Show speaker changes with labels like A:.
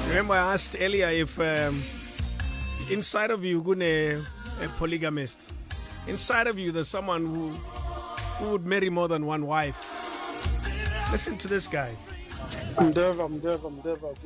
A: Remember, I asked earlier if inside of you, a polygamist. Inside of you, there's someone who would marry more than one wife. Listen to this guy.
B: Mdeva.